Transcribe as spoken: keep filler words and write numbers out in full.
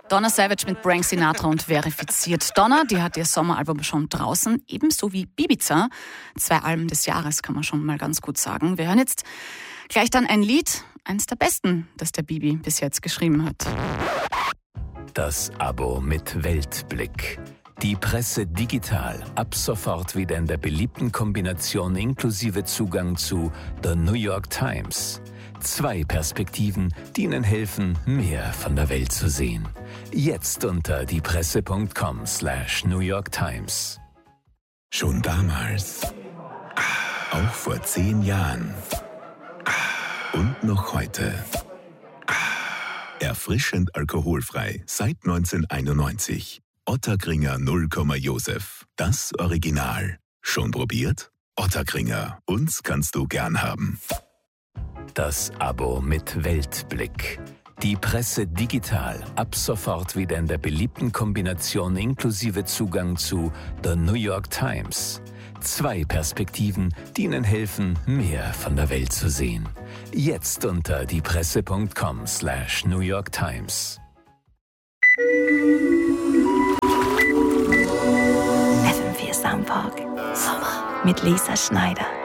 Donna Savage mit Frank Sinatra und Verifiziert. Donna, die hat ihr Sommeralbum schon draußen, ebenso wie Ibiza. Zwei Alben des Jahres, kann man schon mal ganz gut sagen. Wir hören jetzt gleich dann ein Lied, eines der besten, das der Bibi bis jetzt geschrieben hat. Das Abo mit Weltblick. Die Presse digital, ab sofort wieder in der beliebten Kombination inklusive Zugang zu The New York Times. Zwei Perspektiven, die Ihnen helfen, mehr von der Welt zu sehen. Jetzt unter diepresse.com slash New York Times. Schon damals, auch vor zehn Jahren und noch heute. Erfrischend alkoholfrei seit neunzehnhunderteinundneunzig. Ottakringer null Komma Josef. Das Original. Schon probiert? Ottakringer. Uns kannst du gern haben. Das Abo mit Weltblick. Die Presse digital, ab sofort wieder in der beliebten Kombination inklusive Zugang zu The New York Times. Zwei Perspektiven, die Ihnen helfen, mehr von der Welt zu sehen. Jetzt unter diepresse.com slash New York Times. F M vier Soundpark. Sommer mit Lisa Schneider.